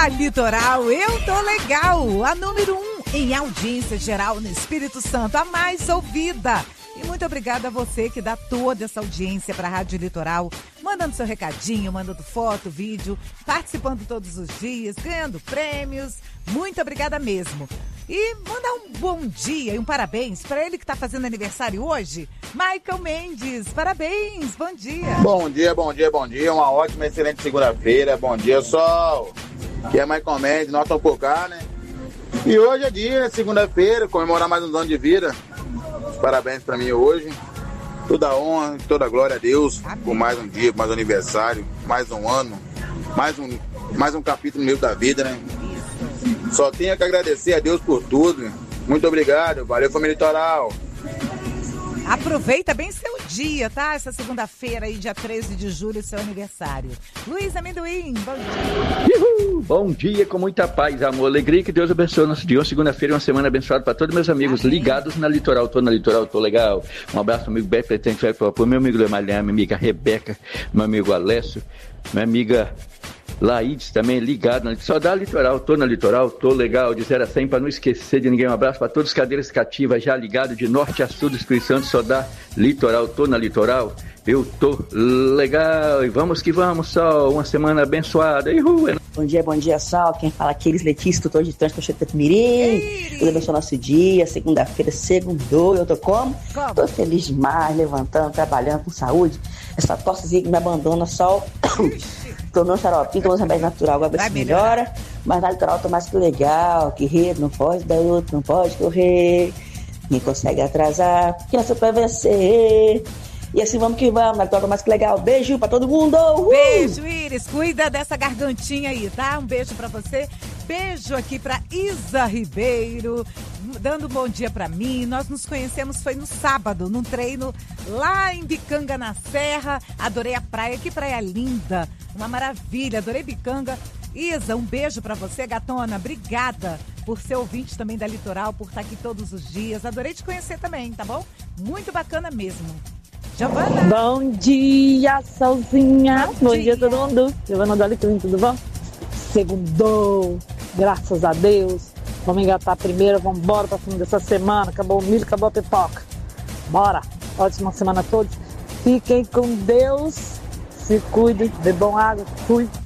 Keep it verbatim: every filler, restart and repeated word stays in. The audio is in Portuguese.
A Litoral, eu tô legal. A número um em audiência geral no Espírito Santo, a mais ouvida. E muito obrigada a você que dá toda essa audiência para a Rádio Litoral, mandando seu recadinho, mandando foto, vídeo, participando todos os dias, ganhando prêmios. Muito obrigada mesmo. E mandar um bom dia e um parabéns para ele que está fazendo aniversário hoje, Michael Mendes. Parabéns, bom dia. Bom dia, bom dia, bom dia. Uma ótima, excelente segunda-feira. Bom dia, sol. Aqui é Michael Mendes, nós estamos por cá, né? E hoje é dia, segunda-feira, comemorar mais um ano de vida. Parabéns para mim hoje. Toda a honra, toda a glória a Deus. Amém. Por mais um dia, mais um aniversário, mais um ano, mais um, mais um capítulo no meio da vida, né? Só tenho que agradecer a Deus por tudo. Muito obrigado. Valeu, família Litoral. Aproveita bem seu dia, tá? Essa segunda-feira aí, dia treze de julho, seu aniversário. Luiz Amendoim, bom dia. Uhul, bom dia, com muita paz, amor, alegria, que Deus abençoe o nosso dia. Uma segunda-feira, uma semana abençoada para todos meus amigos. Amém. Ligados na Litoral. Tô na Litoral, tô legal. Um abraço, amigo Beto, pretende para meu amigo Lemalhã, minha amiga Rebeca, meu amigo Alessio, minha amiga Laides também, ligado, na, só dá Litoral, tô na Litoral, tô legal, de zero a cem, para não esquecer de ninguém. Um abraço para todos os cadeiras cativas, já ligado de norte a sul do Espírito Santo, só dá Litoral, tô na Litoral, eu tô legal, e vamos que vamos, Sol, uma semana abençoada. Uhul. Bom dia, bom dia, Sol, quem fala aqui, Elis Letícia, tutor de trânsito, Chefe Mirim. Deus abençoe nosso dia, segunda-feira, segundou, eu tô como? como? Tô feliz demais, levantando, trabalhando com saúde, essa tossezinha que me abandona, Sol. Tomei um xaropinho, tomei um remédio natural, agora vai se melhora. Mas na Litoral tô mais que legal, que rir, não pode dar outro, não pode correr. Ninguém consegue atrasar, porque nasceu pra vencer. E assim vamos que vamos, na Litoral tô mais que legal. Beijo pra todo mundo! Uhul! Beijo, Iris, cuida dessa gargantinha aí, tá? Um beijo pra você. Beijo aqui pra Isa Ribeiro, dando um bom dia pra mim. Nós nos conhecemos, foi no sábado, num treino lá em Bicanga, na Serra. Adorei a praia, que praia linda, uma maravilha, adorei Bicanga. Isa, um beijo pra você, gatona, obrigada por ser ouvinte também da Litoral, por estar aqui todos os dias. Adorei te conhecer também, tá bom? Muito bacana mesmo. Giovana. Bom dia, Solzinha. Bom, bom dia. dia todo mundo. Giovana do Alecrim, tudo bom? Segundou, graças a Deus. Vamos engatar a primeira, vamos embora pra cima dessa semana. Acabou o milho, acabou a pipoca. Bora. Ótima semana a todos. Fiquem com Deus. Se cuidem, bebam água. Fui.